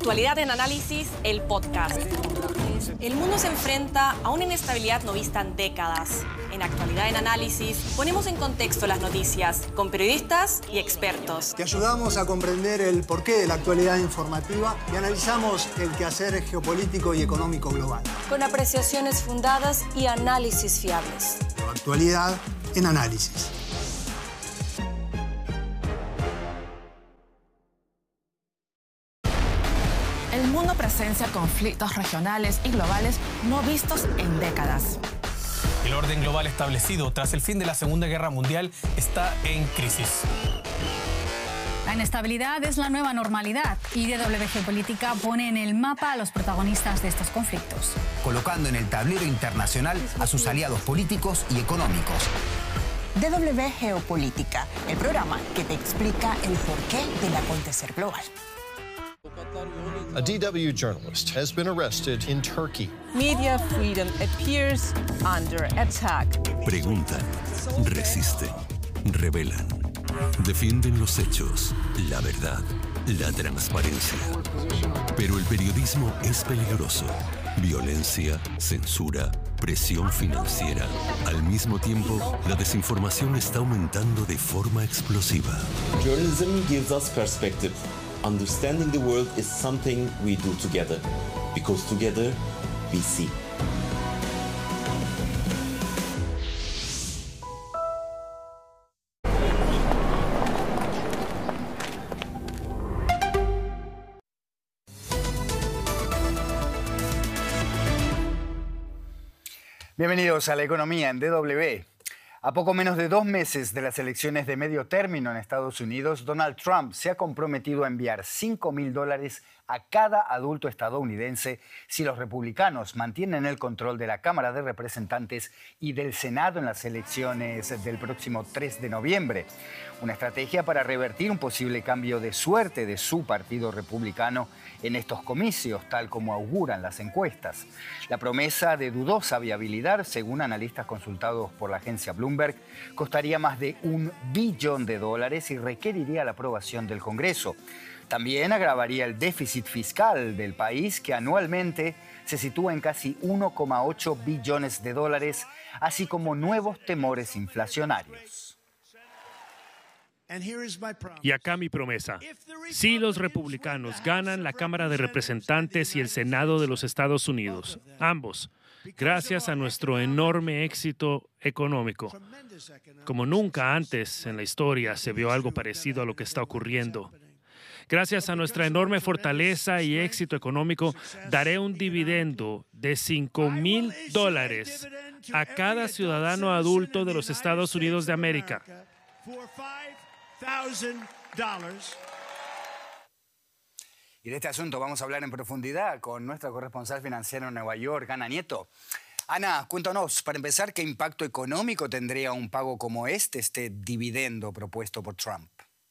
Actualidad en Análisis, el podcast. El mundo se enfrenta a una inestabilidad no vista en décadas. En Actualidad en Análisis ponemos en contexto las noticias con periodistas y expertos. Te ayudamos a comprender el porqué de la actualidad informativa y analizamos el quehacer geopolítico y económico global. Con apreciaciones fundadas y análisis fiables. Actualidad en Análisis. El mundo presencia conflictos regionales y globales no vistos en décadas. El orden global establecido tras el fin de la Segunda Guerra Mundial está en crisis. La inestabilidad es la nueva normalidad y DW Geopolítica pone en el mapa a los protagonistas de estos conflictos, colocando en el tablero internacional a sus aliados políticos y económicos. DW Geopolítica, el programa que te explica el porqué del acontecer global. A DW journalist has been arrested in Turkey. Media freedom appears under attack. Preguntan, resisten, revelan, defienden los hechos, la verdad, la transparencia. Pero el periodismo es peligroso. Violencia, censura, presión financiera. Al mismo tiempo, la desinformación está aumentando de forma explosiva. Journalism gives us perspective. Understanding the world is something we do together, because together we see. Bienvenidos a La Economía en DW. A poco menos de 2 meses de las elecciones de medio término en Estados Unidos, Donald Trump se ha comprometido a enviar $5.000 a cada adulto estadounidense si los republicanos mantienen el control de la Cámara de Representantes y del Senado en las elecciones del próximo 3 de noviembre. Una estrategia para revertir un posible cambio de suerte de su partido republicano en estos comicios, tal como auguran las encuestas. La promesa de dudosa viabilidad, según analistas consultados por la agencia Bloomberg, costaría más de $1 billón y requeriría la aprobación del Congreso. También agravaría el déficit fiscal del país, que anualmente se sitúa en casi $1,8 billones, así como nuevos temores inflacionarios. Y acá mi promesa. Si los republicanos ganan la Cámara de Representantes y el Senado de los Estados Unidos, ambos, gracias a nuestro enorme éxito económico, como nunca antes en la historia se vio algo parecido a lo que está ocurriendo. Gracias a nuestra enorme fortaleza y éxito económico, daré un dividendo de $5.000 a cada ciudadano adulto de los Estados Unidos de América. Y de este asunto vamos a hablar en profundidad con nuestra corresponsal financiera en Nueva York, Ana Nieto. Ana, cuéntanos, para empezar, ¿qué impacto económico tendría un pago como este dividendo propuesto por Trump?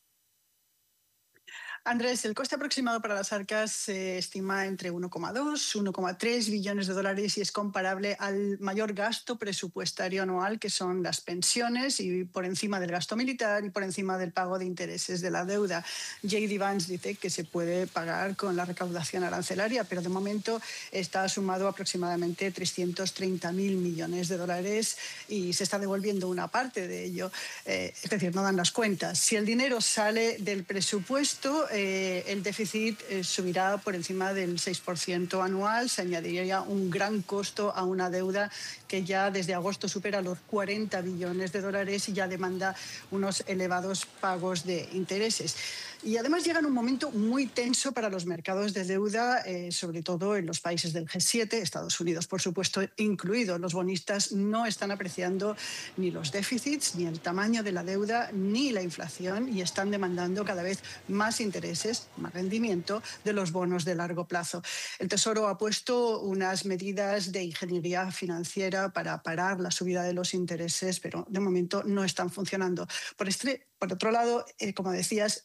Andrés, el coste aproximado para las arcas se estima entre 1,2 y 1,3 billones de dólares y es comparable al mayor gasto presupuestario anual, que son las pensiones, y por encima del gasto militar y por encima del pago de intereses de la deuda. J.D. Vance dice que se puede pagar con la recaudación arancelaria, pero de momento está sumado aproximadamente 330.000 millones de dólares y se está devolviendo una parte de ello. Es decir, no dan las cuentas. Si el dinero sale del presupuesto, el déficit subirá por encima del 6% anual, se añadiría un gran costo a una deuda que ya desde agosto supera los 40 billones de dólares y ya demanda unos elevados pagos de intereses. Y además llega en un momento muy tenso para los mercados de deuda, sobre todo en los países del G7, Estados Unidos, por supuesto, incluido. Los bonistas no están apreciando ni los déficits, ni el tamaño de la deuda, ni la inflación, y están demandando cada vez más intereses, más rendimiento de los bonos de largo plazo. El Tesoro ha puesto unas medidas de ingeniería financiera para parar la subida de los intereses, pero de momento no están funcionando. Por otro lado, como decías, este dinero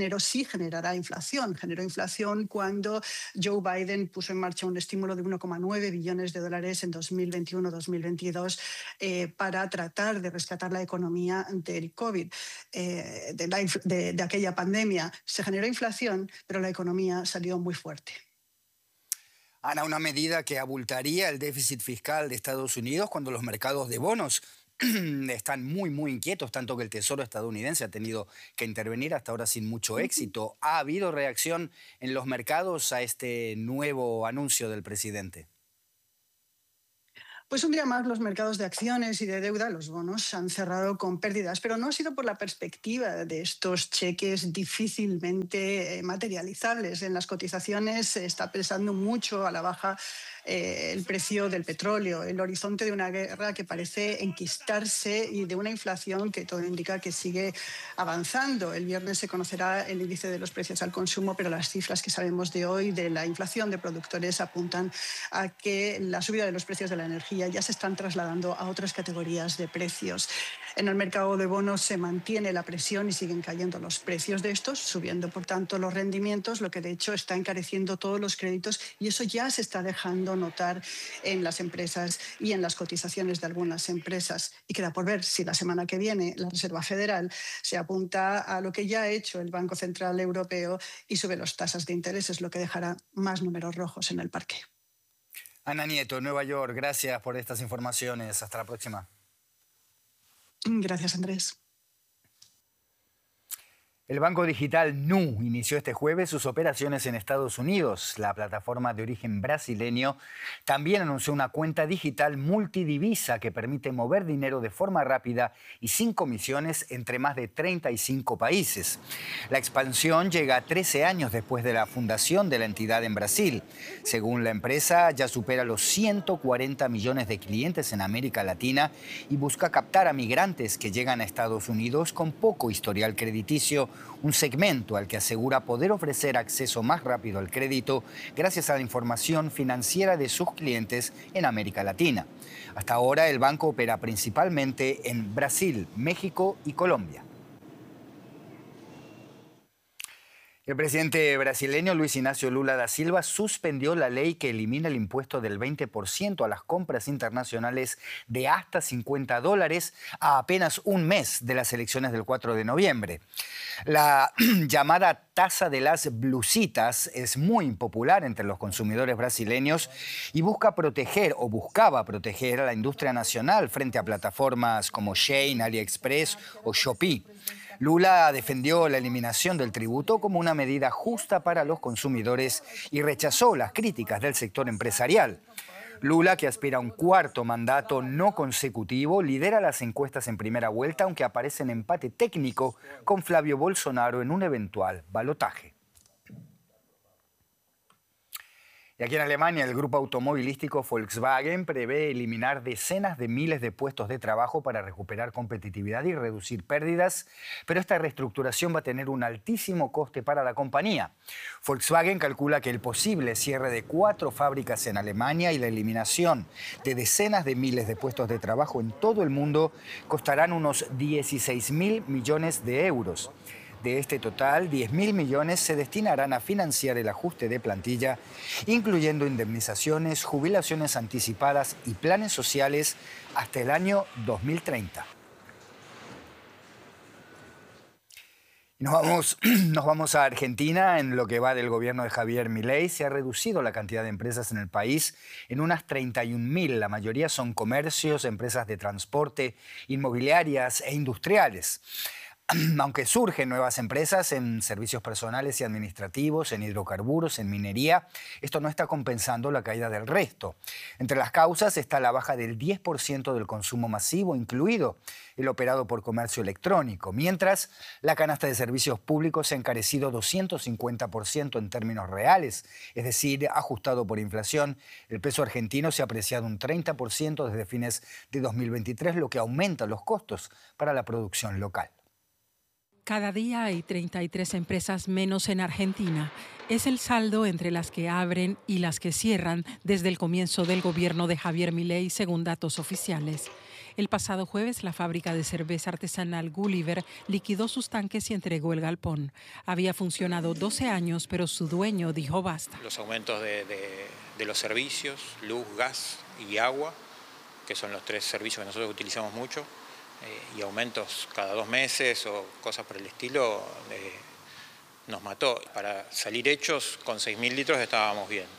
dinero sí generará inflación. Generó inflación cuando Joe Biden puso en marcha un estímulo de 1,9 billones de dólares en 2021-2022 para tratar de rescatar la economía del COVID, de aquella pandemia. Se generó inflación, pero la economía salió muy fuerte. Ana, una medida que abultaría el déficit fiscal de Estados Unidos cuando los mercados de bonos están muy inquietos, tanto que el Tesoro estadounidense ha tenido que intervenir hasta ahora sin mucho éxito. ¿Ha habido reacción en los mercados a este nuevo anuncio del presidente? Pues un día más los mercados de acciones y de deuda, los bonos, han cerrado con pérdidas, pero no ha sido por la perspectiva de estos cheques difícilmente materializables. En las cotizaciones se está pesando mucho a la baja el precio del petróleo, el horizonte de una guerra que parece enquistarse y de una inflación que todo indica que sigue avanzando. El viernes se conocerá el índice de los precios al consumo, pero las cifras que sabemos de hoy de la inflación de productores apuntan a que la subida de los precios de la energía ya se están trasladando a otras categorías de precios. En el mercado de bonos se mantiene la presión y siguen cayendo los precios de estos, subiendo por tanto los rendimientos, lo que de hecho está encareciendo todos los créditos, y eso ya se está dejando notar en las empresas y en las cotizaciones de algunas empresas. Y queda por ver si la semana que viene la Reserva Federal se apunta a lo que ya ha hecho el Banco Central Europeo y sube las tasas de intereses, lo que dejará más números rojos en el parque. Ana Nieto, Nueva York, gracias por estas informaciones. Hasta la próxima. Gracias, Andrés. El banco digital Nu inició este jueves sus operaciones en Estados Unidos. La plataforma de origen brasileño también anunció una cuenta digital multidivisa que permite mover dinero de forma rápida y sin comisiones entre más de 35 países. La expansión llega 13 años después de la fundación de la entidad en Brasil. Según la empresa, ya supera los 140 millones de clientes en América Latina y busca captar a migrantes que llegan a Estados Unidos con poco historial crediticio, un segmento al que asegura poder ofrecer acceso más rápido al crédito gracias a la información financiera de sus clientes en América Latina. Hasta ahora el banco opera principalmente en Brasil, México y Colombia. El presidente brasileño Luis Inácio Lula da Silva suspendió la ley que elimina el impuesto del 20% a las compras internacionales de hasta $50 a apenas un mes de las elecciones del 4 de noviembre. La llamada tasa de las blusitas es muy impopular entre los consumidores brasileños y buscaba proteger a la industria nacional frente a plataformas como Shein, AliExpress o Shopee. Lula defendió la eliminación del tributo como una medida justa para los consumidores y rechazó las críticas del sector empresarial. Lula, que aspira a un cuarto mandato no consecutivo, lidera las encuestas en primera vuelta, aunque aparece en empate técnico con Flavio Bolsonaro en un eventual balotaje. Y aquí en Alemania, el grupo automovilístico Volkswagen prevé eliminar decenas de miles de puestos de trabajo para recuperar competitividad y reducir pérdidas, pero esta reestructuración va a tener un altísimo coste para la compañía. Volkswagen calcula que el posible cierre de 4 fábricas en Alemania y la eliminación de decenas de miles de puestos de trabajo en todo el mundo costarán unos 16.000 millones de euros. De este total, 10.000 millones se destinarán a financiar el ajuste de plantilla, incluyendo indemnizaciones, jubilaciones anticipadas y planes sociales hasta el año 2030. Nos vamos a Argentina. En lo que va del gobierno de Javier Milei, se ha reducido la cantidad de empresas en el país en unas 31.000. La mayoría son comercios, empresas de transporte, inmobiliarias e industriales. Aunque surgen nuevas empresas en servicios personales y administrativos, en hidrocarburos, en minería, esto no está compensando la caída del resto. Entre las causas está la baja del 10% del consumo masivo, incluido el operado por comercio electrónico, mientras la canasta de servicios públicos se ha encarecido 250% en términos reales, es decir, ajustado por inflación. El peso argentino se ha apreciado un 30% desde fines de 2023, lo que aumenta los costos para la producción local. Cada día hay 33 empresas menos en Argentina. Es el saldo entre las que abren y las que cierran desde el comienzo del gobierno de Javier Milei, según datos oficiales. El pasado jueves, la fábrica de cerveza artesanal Gulliver liquidó sus tanques y entregó el galpón. Había funcionado 12 años, pero su dueño dijo basta. Los aumentos de los servicios, luz, gas y agua, que son los 3 servicios que nosotros utilizamos mucho, y aumentos cada 2 meses o cosas por el estilo, nos mató. Para salir hechos con 6.000 litros estábamos bien.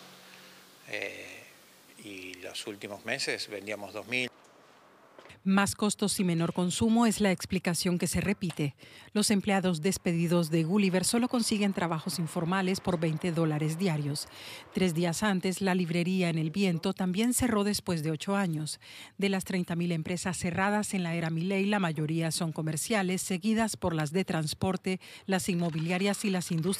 Y los últimos meses vendíamos 2.000. Más costos y menor consumo es la explicación que se repite. Los empleados despedidos de Gulliver solo consiguen trabajos informales por $20 diarios. 3 días antes, la librería en El Viento también cerró después de 8 años. De las 30.000 empresas cerradas en la era Milei, la mayoría son comerciales, seguidas por las de transporte, las inmobiliarias y las industrias